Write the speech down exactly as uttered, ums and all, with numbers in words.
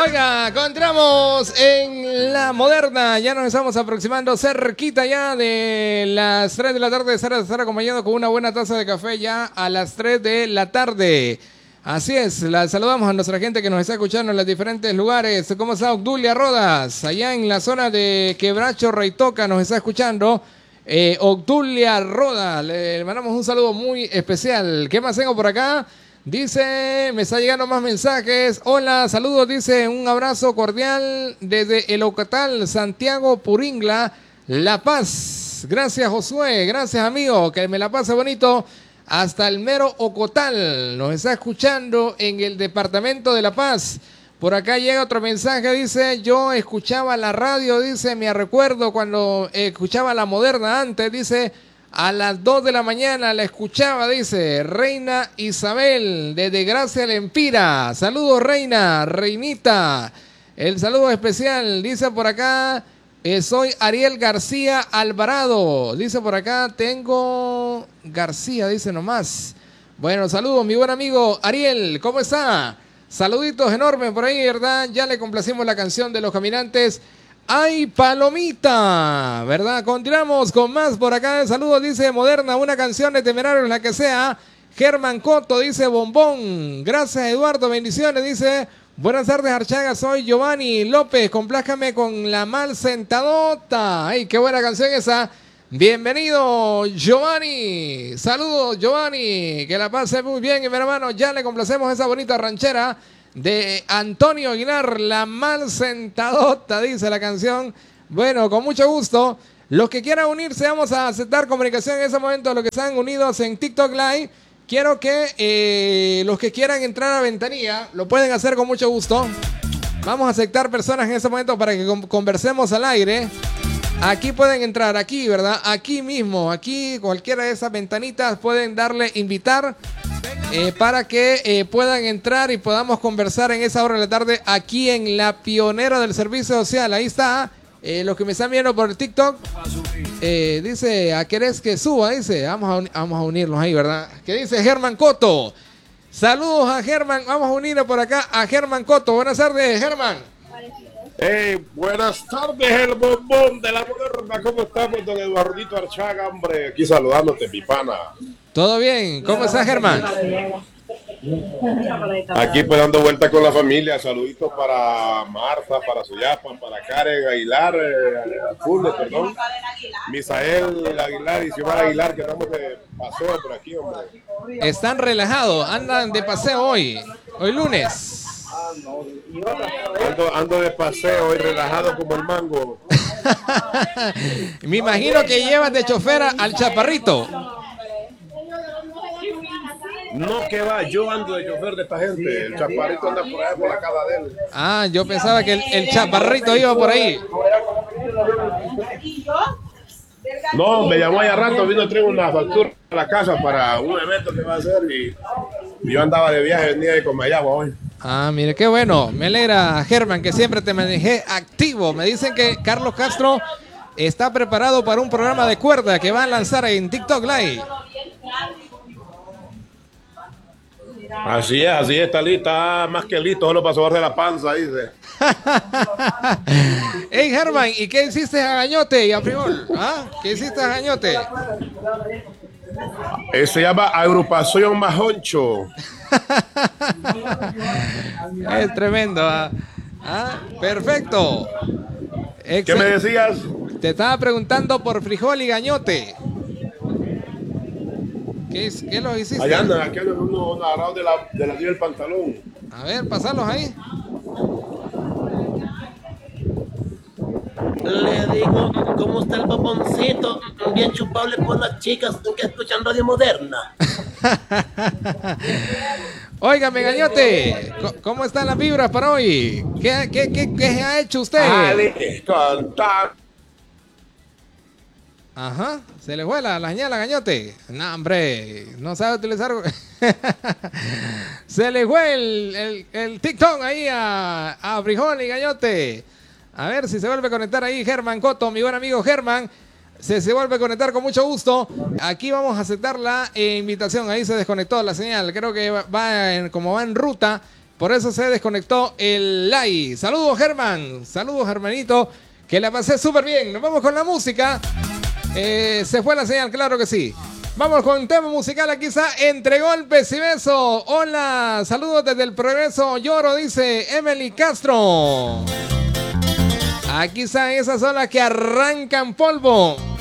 Oiga, continuamos en La Moderna. Ya nos estamos aproximando cerquita ya de las tres de la tarde. Sara estar acompañando con una buena taza de café ya a las tres de la tarde. Así es, la saludamos a nuestra gente que nos está escuchando en los diferentes lugares. ¿Cómo está Obdulia Rodas? Allá en la zona de Quebracho, Reitoca, nos está escuchando. Eh, Obdulia Rodas, le mandamos un saludo muy especial. ¿Qué más tengo por acá? Dice, me está llegando más mensajes. Hola, saludos, dice, un abrazo cordial desde el Ocotal, Santiago Puringla, La Paz. Gracias, Josué, gracias, amigo, que me la pase bonito. Hasta el mero Ocotal, nos está escuchando en el departamento de La Paz. Por acá llega otro mensaje, dice, yo escuchaba la radio, dice, me recuerdo cuando escuchaba La Moderna antes, dice, a las dos de la mañana la escuchaba, dice, Reina Isabel, desde Gracia Lempira. Saludos, Reina, Reinita. El saludo especial, dice por acá, eh, soy Ariel García Alvarado. Dice por acá, tengo García, dice nomás. Bueno, saludos, mi buen amigo Ariel, ¿cómo está? Saluditos enormes por ahí, ¿verdad? Ya le complacimos la canción de Los Caminantes. ¡Ay, palomita! ¿Verdad? Continuamos con más por acá. Saludos, dice Moderna, una canción de Temerarios, la que sea. Germán Coto, dice Bombón. Gracias, Eduardo, bendiciones, dice. Buenas tardes, Archaga, soy Giovanni López. Complájame con La Mal Sentadota. ¡Ay, qué buena canción esa! Bienvenido, Giovanni. Saludos, Giovanni. Que la pase muy bien, mi hermano. Ya le complacemos esa bonita ranchera de Antonio Aguilar, La Mal Sentadota, dice la canción. Bueno, con mucho gusto. Los que quieran unirse, vamos a aceptar comunicación en ese momento. Los que están unidos en TikTok Live, quiero que eh, los que quieran entrar a Ventanilla, lo pueden hacer con mucho gusto. Vamos a aceptar personas en ese momento para que conversemos al aire. Aquí pueden entrar, aquí, ¿verdad? Aquí mismo, aquí, cualquiera de esas ventanitas pueden darle invitar eh, para que eh, puedan entrar y podamos conversar en esa hora de la tarde aquí en La Pionera del Servicio Social. Ahí está, eh, los que me están viendo por el TikTok. Eh, dice, ¿a querés que suba? Dice, vamos a, uni- vamos a unirnos ahí, ¿verdad? ¿Qué dice Germán Coto? Saludos a Germán, vamos a unirnos por acá a Germán Coto. Buenas tardes, Germán. Hey, buenas tardes, el bombón de La Moderna. ¿Cómo estamos, don Eduardito Archaga, hombre? Aquí saludándote, mi pana. ¿Todo bien? ¿Cómo estás, Germán? Aquí pues dando vuelta con la familia. Saluditos para Marta, para Suyapa, para Karen Aguilar, eh, Fulvio, perdón. Misael Aguilar y Xiomara Aguilar, que estamos de paseo por aquí, hombre. Están relajados, andan de paseo hoy, hoy lunes. Ando, ando de paseo hoy relajado como el mango. Me imagino que llevas de chofer al chaparrito. No, que va, yo ando de chofer de esta gente. El chaparrito anda por ahí por la casa de él. Ah, yo pensaba que el, el chaparrito iba por ahí. No, me llamó allá rato, vino a traer una factura a la casa para un evento que va a hacer y, y yo andaba de viaje, venía de Comayagua hoy. Ah, mire, qué bueno. Me alegra, Germán, que siempre te manejé activo. Me dicen que Carlos Castro está preparado para un programa de cuerda que va a lanzar en TikTok Live. Así es, así es, está listo, está más que listo, solo para sobarse la panza, dice. Hey, Germán, ¿y qué hiciste a Gañote y a Friol? ¿Ah? ¿Qué hiciste a Gañote? Eh, se llama Agrupación Majoncho. Es tremendo. ¿Ah? ¿Ah? Perfecto. ¿Qué Excel- me decías? Te estaba preguntando por Frijol y Gañote. ¿Qué, es, qué los hiciste? Allá andan, aquí andan uno, uno agarrado de la, de la del pantalón. A ver, pasalos ahí. Le digo, ¿cómo está el bomboncito? Bien chupable por las chicas que escuchan Radio Moderna. Óigame, Gañote, co- ¿cómo están las vibras para hoy? ¿Qué, qué, qué, qué ha hecho usted? Ale, cantar. Ajá, se le fue la, la señal a Gañote. No, hombre, no sabe utilizar. Se le fue el, el, el TikTok ahí a, a Frijol y Gañote. A ver si se vuelve a conectar ahí Germán Coto, mi buen amigo Germán. Se, se vuelve a conectar con mucho gusto. Aquí vamos a aceptar la eh, invitación. Ahí se desconectó la señal. Creo que va, va en, como va en ruta, Por eso se desconectó el live. Saludos, Germán. Saludos, Germanito. Que la pasé súper bien. Nos vamos con la música. Eh, se fue la señal, claro que sí. Vamos con tema musical aquí está Entre Golpes y Besos. Hola, saludos desde el Progreso Lloro, dice Emily Castro. Aquí están esas son las que arrancan polvo.